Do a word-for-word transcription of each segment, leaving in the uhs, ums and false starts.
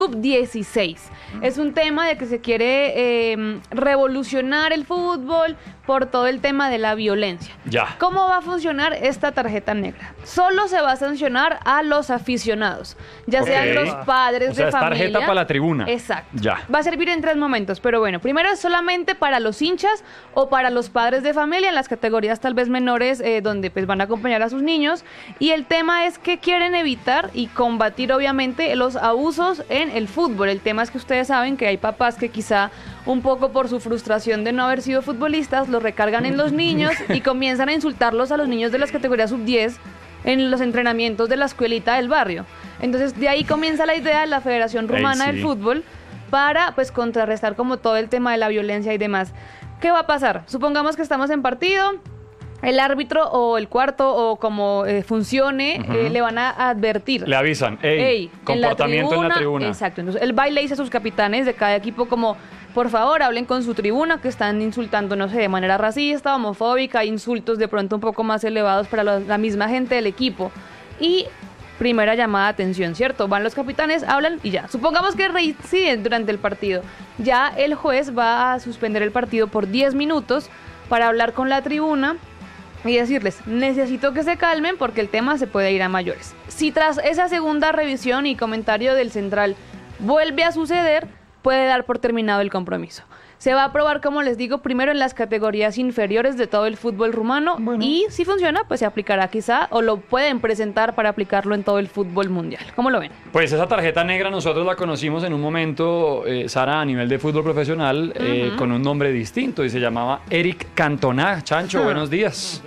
sub dieciséis. Es un tema de que se quiere eh, revolucionar el fútbol por todo el tema de la violencia. Ya. ¿Cómo va a funcionar esta tarjeta negra? Solo se va a sancionar a los aficionados, ya Okay. sean los padres O sea, de es familia. tarjeta para la tribuna. Exacto. Ya. Va a servir en tres momentos, pero bueno, primero es solamente para los hinchas o para los padres de familia en las categorías tal vez menores eh, donde pues van a acompañar a sus niños, y el tema es que quieren evitar y combatir obviamente los abusos en el fútbol. El tema es que ustedes saben que hay papás que quizá un poco por su frustración de no haber sido futbolistas los recargan en los niños y comienzan a insultarlos a los niños de las categorías sub diez en los entrenamientos de la escuelita del barrio. Entonces de ahí comienza la idea de la Federación Rumana Ay, sí. del Fútbol para pues contrarrestar como todo el tema de la violencia y demás. ¿Qué va a pasar? Supongamos que estamos en partido, el árbitro o el cuarto o como eh, funcione, Ujú. eh, le van a advertir. Le avisan, ey, Ey, comportamiento en la tribuna. Exacto, entonces él va y le dice a sus capitanes de cada equipo como, por favor, hablen con su tribuna que están insultando, no sé, de manera racista, homofóbica, insultos de pronto un poco más elevados para la, la misma gente del equipo. Y primera llamada de atención, ¿cierto? Van los capitanes, hablan y ya. Supongamos que reinciden durante el partido. Ya el juez va a suspender el partido por diez minutos para hablar con la tribuna y decirles, necesito que se calmen porque el tema se puede ir a mayores. Si tras esa segunda revisión y comentario del central vuelve a suceder, puede dar por terminado el compromiso. Se va a aprobar, como les digo, primero en las categorías inferiores de todo el fútbol rumano, Bueno. y si funciona, pues se aplicará quizá, o lo pueden presentar para aplicarlo en todo el fútbol mundial. ¿Cómo lo ven? Pues esa tarjeta negra nosotros la conocimos en un momento, eh, Sara, a nivel de fútbol profesional, eh, Ujú. con un nombre distinto y se llamaba Eric Cantona. Chancho, buenos días.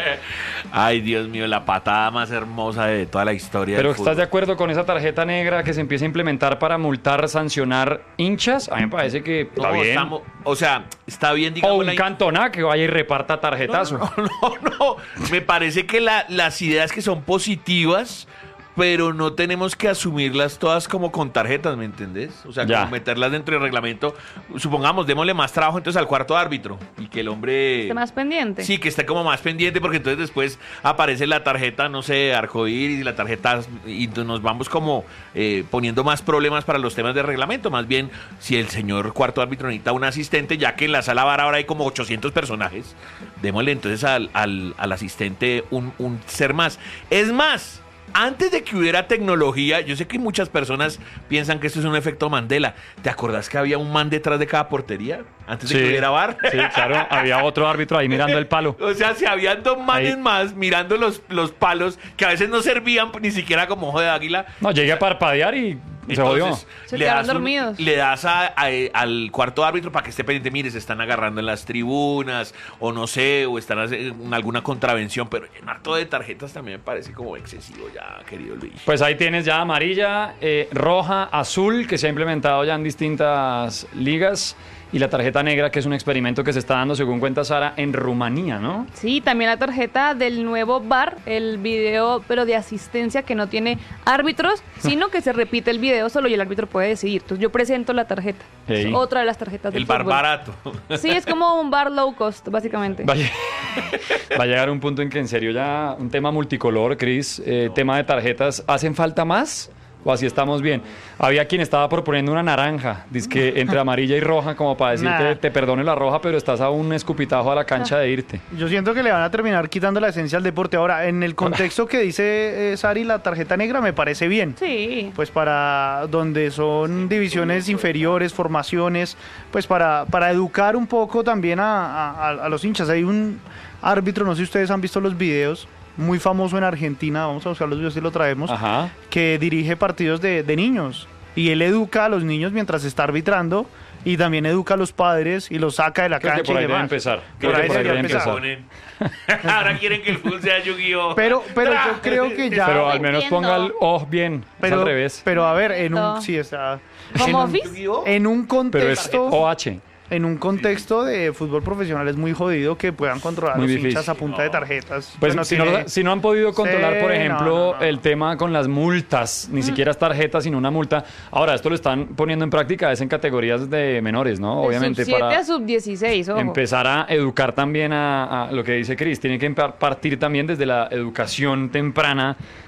Ay, Dios mío, la patada más hermosa de toda la historia Pero del ¿estás fútbol. de acuerdo con esa tarjeta negra que se empieza a implementar para multar, sancionar hinchas? A mí me parece que está No, bien. estamos- o sea, está bien, O digamos, un la- Cantona que vaya y reparta tarjetazo. No, no, no. Me parece que la- las ideas que son positivas, pero no tenemos que asumirlas todas como con tarjetas, ¿me entendés? O sea, Ya. como meterlas dentro del reglamento. Supongamos, démosle más trabajo entonces al cuarto árbitro y que el hombre... ¿Esté más pendiente? Sí, que esté como más pendiente, porque entonces después aparece la tarjeta, no sé, arcoíris, la tarjeta, y entonces nos vamos como eh, poniendo más problemas para los temas de reglamento. Más bien, si el señor cuarto árbitro necesita un asistente, ya que en la sala VAR ahora hay como ochocientos personajes, démosle entonces al, al, al asistente un, un ser más. Es más, antes de que hubiera tecnología, yo sé que muchas personas piensan que esto es un efecto Mandela. ¿Te acordás que había un man detrás de cada portería? Antes de Sí. que hubiera VAR. Sí, claro, había otro árbitro ahí mirando el palo. O sea, si habían dos manes Ahí. más mirando los, los palos que a veces no servían ni siquiera como ojo de águila. No, llegué a parpadear y se jodió. Entonces, Se le quedaron das, un- dormidos. le das a- a- al cuarto árbitro para que esté pendiente. Mire, se están agarrando en las tribunas, o no sé, o están en alguna contravención. Pero llenar todo de tarjetas también me parece como excesivo ya, querido Luis. Pues ahí tienes ya amarilla, eh, roja, azul, que se ha implementado ya en distintas ligas, y la tarjeta negra, que es un experimento que se está dando, según cuenta Sara, en Rumanía, ¿no? Sí, también la tarjeta del nuevo V A R, el video pero de asistencia que no tiene árbitros, sino que se repite el video solo y el árbitro puede decidir. Entonces yo presento la tarjeta. Hey. Es otra de las tarjetas del El bar fútbol. barato. Sí, es como un bar low cost, básicamente. Va a, lle- va a llegar un punto en que en serio ya un tema multicolor, Cris, eh, tema de tarjetas, ¿hacen falta más? ¿O así estamos bien? Había quien estaba proponiendo una naranja, dizque entre amarilla y roja, como para decirte, Nah. te perdono la roja, pero estás a un escupitajo a la cancha de irte. Yo siento que le van a terminar quitando la esencia al deporte. Ahora, en el contexto que dice eh, Sari, la tarjeta negra me parece bien. Sí. Pues para donde son divisiones inferiores, formaciones, pues para, para educar un poco también a, a- a los hinchas. Hay un árbitro, no sé si ustedes han visto los videos, muy famoso en Argentina, vamos a buscar los videos si lo traemos, Ajá. que dirige partidos de, de niños. Y él educa a los niños mientras está arbitrando y también educa a los padres y los saca de la Creo que cancha por ahí y debe demás. empezar. Por Creo que ahí por ahí debería debe empezar. empezar. Ahora quieren que el fútbol sea Yu-Gi-Oh! Pero, pero yo creo que ya... Pero al menos entiendo. ponga el ojo bien, es pero, al revés. pero a ver, en No. un... Sí, está... ¿Home en un- office? Yu-Gi-Oh! En un Pero es contexto... O H. En un contexto de fútbol profesional es muy jodido que puedan controlar a Muy los difícil. hinchas a punta de tarjetas. Pues no si, no, tiene- si no han podido controlar, Sí, por no, ejemplo, no, no. el tema con las multas, ni siquiera es tarjeta, sino una multa. Ahora, esto lo están poniendo en práctica, es en categorías de menores, ¿no? Obviamente, sub siete para a sub dieciséis, ojo. empezar a educar también a, a lo que dice Cris. Tiene que par- partir también desde la educación temprana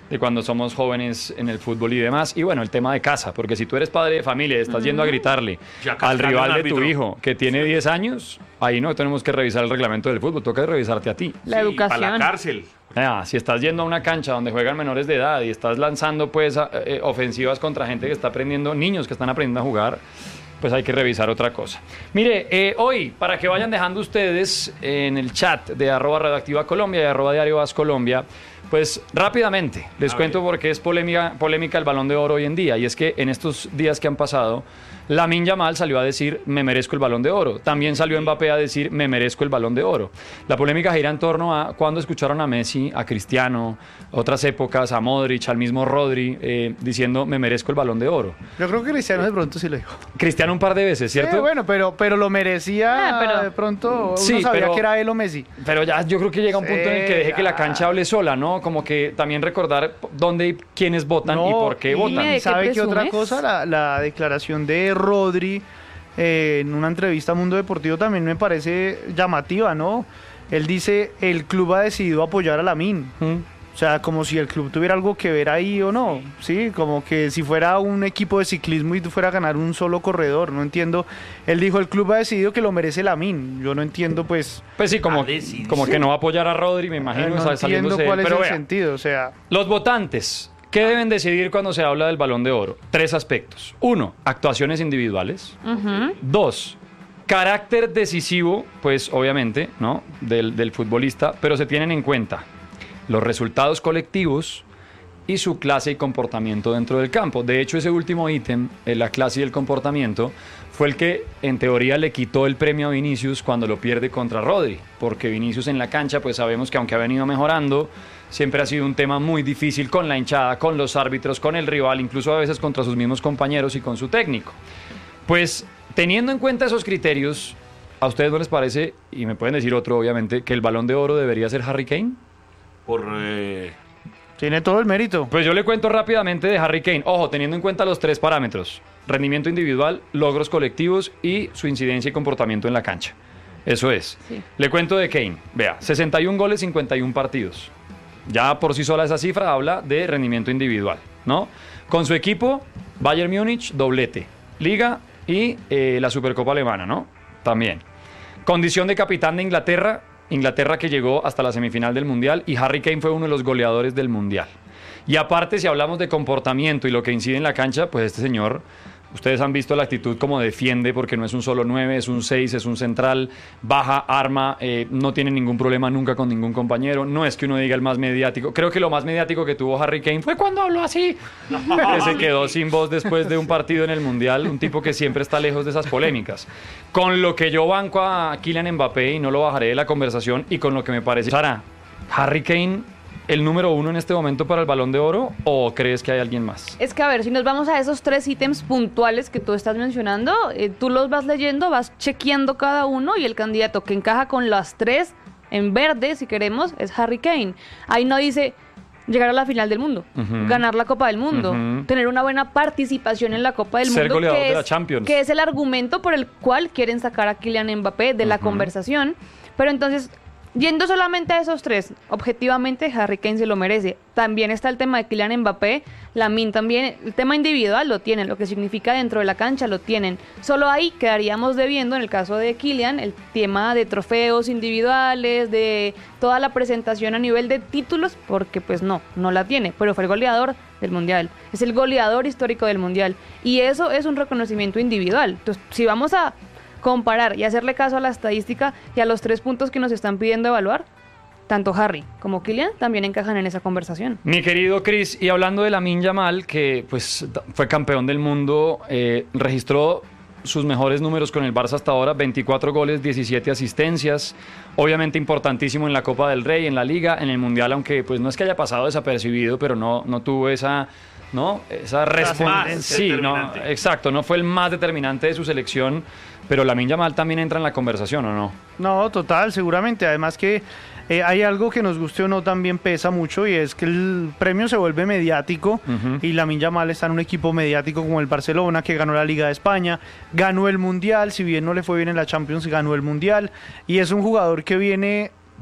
de cuando somos jóvenes en el fútbol y demás. Y bueno, el tema de casa, porque si tú eres padre de familia y estás uh-huh. yendo a gritarle ya al rival de tu árbitro. hijo que tiene diez años, ahí no tenemos que revisar el reglamento del fútbol, toca revisarte a ti. La Sí, educación. para la cárcel. Ah, si estás yendo a una cancha donde juegan menores de edad y estás lanzando pues a- eh, ofensivas contra gente que está aprendiendo, niños que están aprendiendo a jugar, pues hay que revisar otra cosa. Mire, eh, hoy, para que vayan dejando ustedes en el chat de arroba Radioactiva Colombia y arroba Diario Vas Colombia, pues rápidamente les A cuento ver. porque es polémica, polémica el Balón de Oro hoy en día, y es que en estos días que han pasado, Lamine Yamal salió a decir me merezco el Balón de Oro. También salió Mbappé a decir me merezco el Balón de Oro. La polémica gira en torno a cuando escucharon a Messi, a Cristiano, otras épocas, a Modric, al mismo Rodri, eh, diciendo me merezco el Balón de Oro. Yo creo que Cristiano de pronto sí lo dijo. Cristiano un par de veces, ¿cierto? Sí, bueno, pero, pero lo merecía Ah, pero- de pronto. Uno Sí, sabía pero- que era él o Messi. Pero ya yo creo que llega un punto en el que Sí, deje que la ya. cancha hable sola, ¿no? Como que también recordar dónde y quiénes votan y No, por qué y votan. ¿de qué ¿Sabe qué otra presumes? cosa? La, la declaración de Rodri eh, en una entrevista a Mundo Deportivo también me parece llamativa, ¿no? Él dice, el club ha decidido apoyar a Lamine. ¿Mm? O sea, como si el club tuviera algo que ver ahí o no, ¿sí? Como que si fuera un equipo de ciclismo y fuera a ganar un solo corredor, no entiendo. Él dijo, el club ha decidido que lo merece Lamine. Yo no entiendo, pues, Pues sí, como, Ah, sí, como sí. que no va a apoyar a Rodri, me imagino, eh, no sal- entiendo saliéndose él. cuál es Pero el vea, sentido, o sea... los votantes, ¿qué deben decidir cuando se habla del Balón de Oro? Tres aspectos. Uno, actuaciones individuales. Ujú. Dos, carácter decisivo, pues obviamente, ¿no? Del, del futbolista, pero se tienen en cuenta los resultados colectivos y su clase y comportamiento dentro del campo. De hecho, ese último ítem, eh, la clase y el comportamiento, fue el que en teoría le quitó el premio a Vinicius cuando lo pierde contra Rodri, porque Vinicius en la cancha, pues sabemos que aunque ha venido mejorando, siempre ha sido un tema muy difícil con la hinchada, con los árbitros, con el rival, incluso a veces contra sus mismos compañeros y con su técnico. Pues teniendo en cuenta esos criterios, ¿a ustedes no les parece, y me pueden decir otro obviamente, que el Balón de Oro debería ser Harry Kane? Por eh, Tiene todo el mérito. Pues yo le cuento rápidamente de Harry Kane. Ojo, teniendo en cuenta los tres parámetros: rendimiento individual, logros colectivos y su incidencia y comportamiento en la cancha. Eso es. Sí. Le cuento de Kane. Vea, sesenta y un goles, cincuenta y un partidos. Ya por sí sola esa cifra habla de rendimiento individual, ¿no? Con su equipo, Bayern Múnich, doblete. Liga y eh, la Supercopa Alemana, ¿no? También. Condición de capitán de Inglaterra. Inglaterra que llegó hasta la semifinal del Mundial y Harry Kane fue uno de los goleadores del Mundial. Y aparte, si hablamos de comportamiento y lo que incide en la cancha, pues este señor, ustedes han visto la actitud como defiende, porque no es un solo nueve, es un seis, es un central, baja, arma, eh, no tiene ningún problema nunca con ningún compañero. No es que uno diga el más mediático. Creo que lo más mediático que tuvo Harry Kane fue cuando habló así, que se quedó sin voz después de un partido en el Mundial, un tipo que siempre está lejos de esas polémicas. Con lo que yo banco a Kylian Mbappé y no lo bajaré de la conversación, y con lo que me parece, Sara, ¿Harry Kane el número uno en este momento para el Balón de Oro o crees que hay alguien más? Es que a ver, si nos vamos a esos tres ítems puntuales que tú estás mencionando, eh, tú los vas leyendo, vas chequeando cada uno y el candidato que encaja con las tres en verde, si queremos, es Harry Kane. Ahí no dice llegar a la final del mundo, Ujú. ganar la Copa del Mundo, Ujú. tener una buena participación en la Copa del Ser Mundo, goleador que de es, la Champions. que es el argumento por el cual quieren sacar a Kylian Mbappé de la Ujú. conversación. Pero entonces, yendo solamente a esos tres, objetivamente Harry Kane se lo merece. También está el tema de Kylian Mbappé, Lamine también, el tema individual lo tienen, lo que significa dentro de la cancha lo tienen. Solo ahí quedaríamos debiendo, en el caso de Kylian, el tema de trofeos individuales, de toda la presentación a nivel de títulos, porque pues no, no la tiene, pero fue el goleador del Mundial, es el goleador histórico del Mundial, y eso es un reconocimiento individual. Entonces, si vamos a comparar y hacerle caso a la estadística y a los tres puntos que nos están pidiendo evaluar, tanto Harry como Kylian también encajan en esa conversación. Mi querido Chris, y hablando de Lamine Yamal, que pues fue campeón del mundo, eh, registró sus mejores números con el Barça hasta ahora, veinticuatro goles, diecisiete asistencias, obviamente importantísimo en la Copa del Rey, en la Liga, en el Mundial, aunque pues no es que haya pasado desapercibido, pero no, no tuvo esa... ¿no? Esa respuesta. Sí, no, exacto, no fue el más determinante de su selección, pero Lamine Yamal también entra en la conversación, ¿o no? No, total, seguramente. Además que eh, hay algo que nos guste o no también pesa mucho, y es que el premio se vuelve mediático. Ujú. Y Lamine Yamal está en un equipo mediático como el Barcelona, que ganó la Liga de España, ganó el Mundial, si bien no le fue bien en la Champions, ganó el Mundial, y es un jugador que viene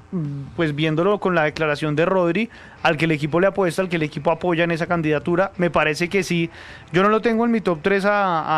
pues viéndolo con la declaración de Rodri, al que el equipo le apuesta, al que el equipo apoya en esa candidatura, me parece que sí. Yo no lo tengo en mi top tres a,